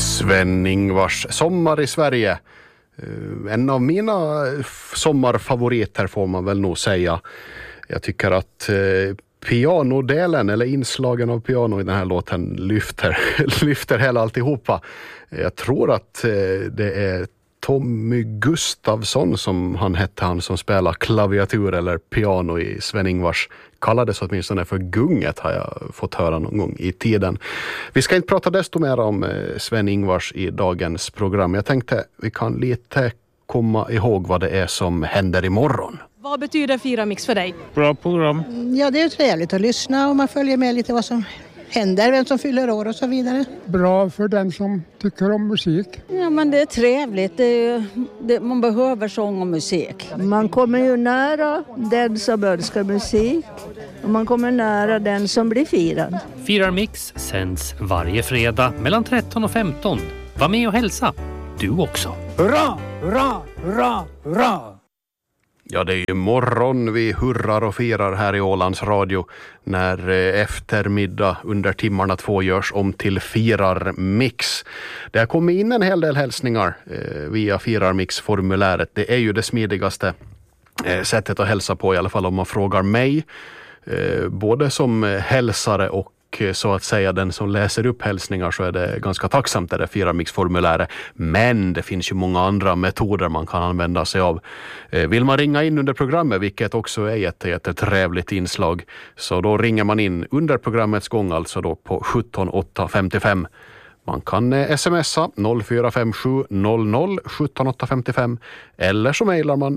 Sven-Ingvars Sommar i Sverige. En av mina sommarfavoriter får man väl nog säga. Jag tycker att pianodelen eller inslagen av piano i den här låten lyfter hela alltihopa. Jag tror att det är Tommy Gustafsson som han som spelar klaviatur eller piano i Sven-Ingvars. Kallades åtminstone för gunget har jag fått höra någon gång i tiden. Vi ska inte prata desto mer om Sven-Ingvars i dagens program. Jag tänkte vi kan lite komma ihåg vad det är som händer imorgon. Vad betyder Fira Mix för dig? Bra program. Ja, det är trevligt att lyssna och man följer med lite vad som händer, vem som fyller år och så vidare. Bra för den som tycker om musik. Ja, men det är trevligt. Man behöver sång och musik. Man kommer ju nära den som önskar musik och man kommer nära den som blir firad. Firar Mix sänds varje fredag mellan 13 och 15. Var med och hälsa. Du också. Hurra, hurra, hurra, hurra! Ja, det är ju morgon vi hurrar och firar här i Ålands Radio när eftermiddag under timmarna 2 görs om till Firar Mix. Det har kommit in en hel del hälsningar via Firar Mix-formuläret. Det är ju det smidigaste sättet att hälsa på, i alla fall om man frågar mig. Både som hälsare och så att säga den som läser upp hälsningar, så är det ganska tacksamt det där Firar Mix-formuläret. Men det finns ju många andra metoder man kan använda sig av. Vill man ringa in under programmet, vilket också är ett trevligt inslag, så då ringer man in under programmets gång, alltså då på 17 855. Man kan smsa 0457 00 17 855 eller så mejlar man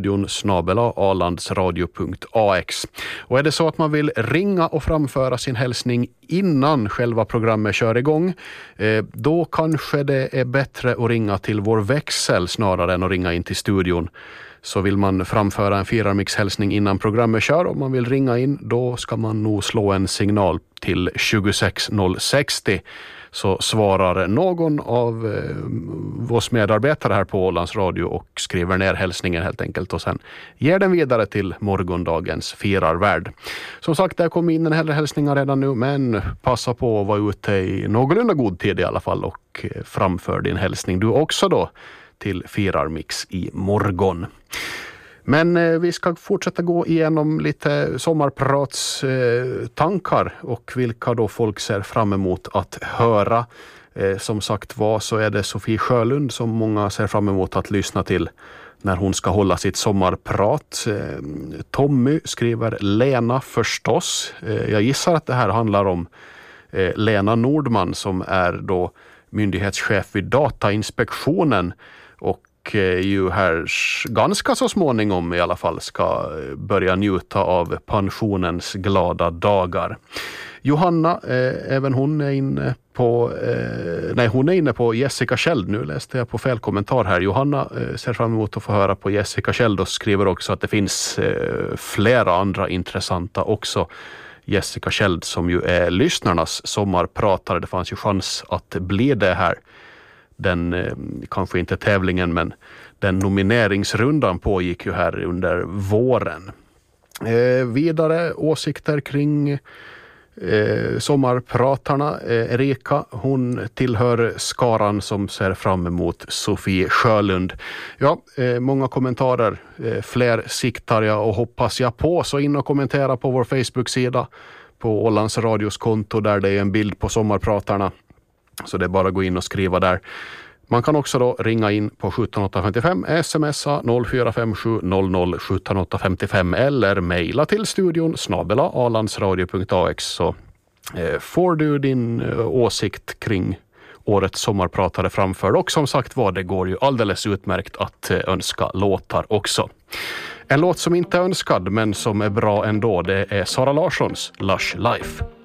studion@alandsradio.ax. Och är det så att man vill ringa och framföra sin hälsning innan själva programmet kör igång, då kanske det är bättre att ringa till vår växel snarare än att ringa in till studion. Så vill man framföra en Firar-mix-hälsning innan programmet kör, om man vill ringa in, då ska man nog slå en signal till 26060. Så svarar någon av oss medarbetare här på Ålands Radio och skriver ner hälsningen helt enkelt och sen ger den vidare till morgondagens firarvärd. Som sagt, det kommer in en hel del hälsningar redan nu, men passa på att vara ute i någorlunda god tid i alla fall och framför din hälsning du också då till Firarmix i morgon. Men vi ska fortsätta gå igenom lite sommarpratstankar och vilka då folk ser fram emot att höra. Som sagt var så är det Sofie Sjölund som många ser fram emot att lyssna till när hon ska hålla sitt sommarprat. Tommy skriver Lena förstås. Jag gissar att det här handlar om Lena Nordman som är då myndighetschef vid Datainspektionen och ju här ganska så småningom i alla fall ska börja njuta av pensionens glada dagar. Johanna, även hon är inne på hon är inne på Jessica Kjeld. Nu läste jag på fel kommentar här. Johanna ser fram emot att få höra på Jessica Kjeld och skriver också att det finns flera andra intressanta också. Jessica Kjeld som ju är lyssnarnas sommarpratare. Det fanns ju chans att bli det här. Den, kanske inte tävlingen, men den nomineringsrundan pågick ju här under våren. Vidare åsikter kring sommarpratarna. Erika, hon tillhör skaran som ser fram emot Sofie Sjölund. Ja, många kommentarer. Fler siktar jag och hoppas jag på. Så in och kommentera på vår Facebook-sida på Ålands Radios konto där det är en bild på sommarpratarna. Så det är bara att gå in och skriva där. Man kan också då ringa in på 17855, smsa 0457 00 17855 eller mejla till studion @alandsradio.ax så får du din åsikt kring årets sommarpratare framför. Och som sagt var, det går ju alldeles utmärkt att önska låtar också. En låt som inte är önskad men som är bra ändå, det är Sara Larssons Lush Life.